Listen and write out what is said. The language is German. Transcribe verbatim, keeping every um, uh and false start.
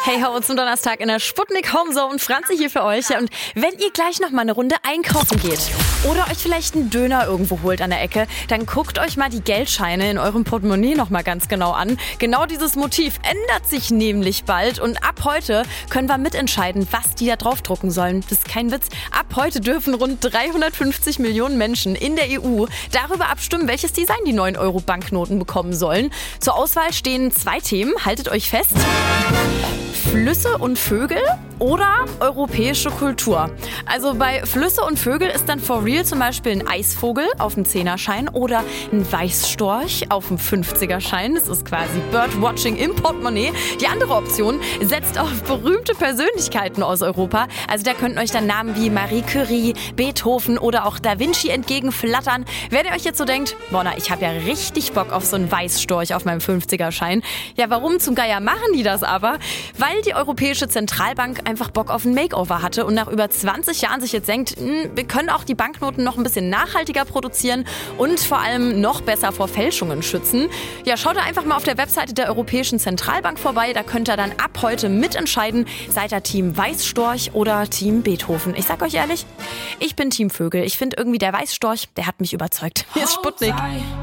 Hey ho, zum Donnerstag in der Sputnik Homezone. Franzi hier für euch. Und wenn ihr gleich noch mal eine Runde einkaufen geht oder euch vielleicht einen Döner irgendwo holt an der Ecke, dann guckt euch mal die Geldscheine in eurem Portemonnaie noch mal ganz genau an. Genau dieses Motiv ändert sich nämlich bald und ab heute können wir mitentscheiden, was die da draufdrucken sollen. Das ist kein Witz. Ab heute dürfen rund dreihundertfünfzig Millionen Menschen in der E U darüber abstimmen, welches Design die neun Euro Banknoten bekommen sollen. Zur Auswahl stehen zwei Themen. Haltet euch fest. Flüsse und Vögel oder europäische Kultur. Also bei Flüsse und Vögel ist dann for real zum Beispiel ein Eisvogel auf dem Zehnerschein oder ein Weißstorch auf dem fünfzigerschein. Das ist quasi Birdwatching im Portemonnaie. Die andere Option setzt auf berühmte Persönlichkeiten aus Europa. Also da könnten euch dann Namen wie Marie Curie, Beethoven oder auch Da Vinci entgegenflattern. Wenn ihr euch jetzt so denkt, boah, na, ich habe ja richtig Bock auf so einen Weißstorch auf meinem fünfzigerschein. Ja, warum zum Geier machen die das aber? Weil die Europäische Zentralbank einfach Bock auf ein Makeover hatte und nach über zwanzig Jahren sich jetzt denkt, wir können auch die Banknoten noch ein bisschen nachhaltiger produzieren und vor allem noch besser vor Fälschungen schützen. Ja, schaut da einfach mal auf der Webseite der Europäischen Zentralbank vorbei. Da könnt ihr dann ab heute mitentscheiden, seid ihr Team Weißstorch oder Team Beethoven. Ich sag euch ehrlich, ich bin Team Vögel. Ich finde irgendwie der Weißstorch, der hat mich überzeugt. Hier ist Sputnik.